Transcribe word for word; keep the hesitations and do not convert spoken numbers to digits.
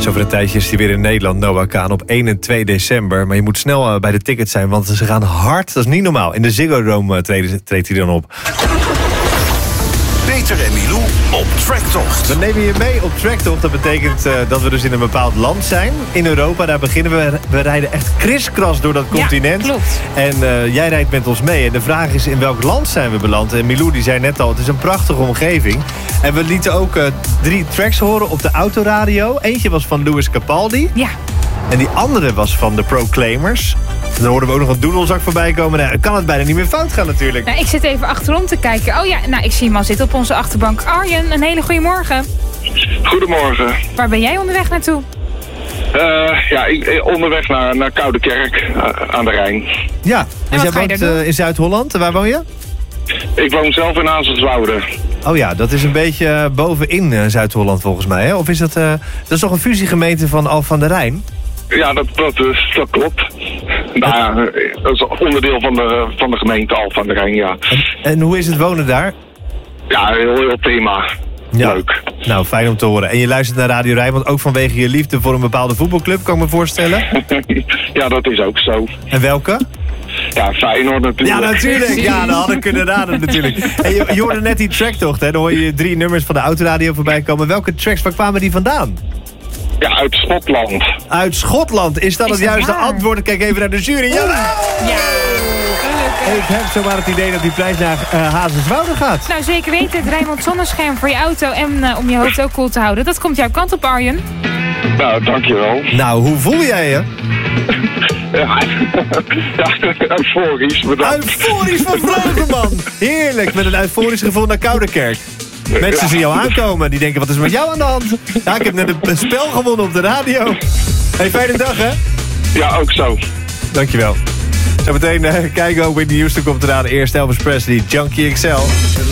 Zo voor een tijdje is hij weer in Nederland, Noah Kahan, op één en twee december. Maar je moet snel uh, bij de tickets zijn, want ze gaan hard. Dat is niet normaal. In de Ziggo Dome uh, treedt, treedt hij dan op. Peter en Milou op tracktocht. We nemen je mee op tracktocht. Dat betekent uh, dat we dus in een bepaald land zijn. In Europa, daar beginnen we. We rijden echt kriskras door dat continent. Ja, klopt. En uh, jij rijdt met ons mee. En de vraag is, in welk land zijn we beland? En Milou die zei net al, het is een prachtige omgeving. En we lieten ook uh, drie tracks horen op de autoradio. Eentje was van Lewis Capaldi. Ja. En die andere was van de Proclaimers. En dan hoorden we ook nog een doedelzak voorbij komen. Nou, dan kan het bijna niet meer fout gaan natuurlijk. Nou, ik zit even achterom te kijken. Oh ja, nou, ik zie hem al zitten op onze achterbank. Arjen, een hele goede morgen. Goedemorgen. Waar ben jij onderweg naartoe? Uh, ja, ik, onderweg naar, naar Koudekerk uh, aan de Rijn. Ja, dus jij woont uh, in Zuid-Holland. Waar woon je? Ik woon zelf in Azerswoude. Oh ja, dat is een beetje uh, bovenin uh, Zuid-Holland volgens mij. Hè? Of is dat... Uh, dat is toch een fusiegemeente van Alphen aan de Rijn? Ja, dat, dat, dat klopt. Nou ja, dat is onderdeel van de, van de gemeente Alphen aan de Rijn, ja. En, en hoe is het wonen daar? Ja, heel, heel thema. Ja. Leuk. Nou, fijn om te horen. En je luistert naar Radio Rijnmond ook vanwege je liefde voor een bepaalde voetbalclub, kan ik me voorstellen? Ja, dat is ook zo. En welke? Ja, Feyenoord natuurlijk. Ja, natuurlijk. Ja, dat hadden we kunnen raden natuurlijk. En je, je hoorde net die tracktocht, hè? Dan hoor je drie nummers van de autoradio voorbij komen. Welke tracks, waar kwamen die vandaan? Ja, uit Schotland. Uit Schotland? Is dat is het dat juiste waar? antwoord? Kijk even naar de jury. Ja! Ja. Ik heb zomaar het idee dat die prijs naar uh, Hazerswoude gaat. Nou, zeker weten. Het Rijnmond zonnescherm voor je auto en uh, om je hoofd ook koel te houden. Dat komt jouw kant op, Arjen. Nou, dankjewel. Nou, hoe voel jij je? Ja, ja, euforisch, bedankt. Euforisch van vreugde, man. Heerlijk, met een euforisch gevoel naar Koudekerk. Mensen zien jou aankomen, die denken, wat is met jou aan de hand? Ja, ik heb net een spel gewonnen op de radio. Hey, fijne dag, hè? Ja, ook zo. Dankjewel. Zometeen uh, kijken ook in de Houston komt eraan. Eerst Elvis Presley, Junkie X L.